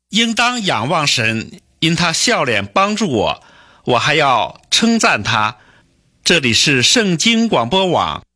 应当仰望神，因他笑脸帮助我，我还要称赞他。这里是圣经广播网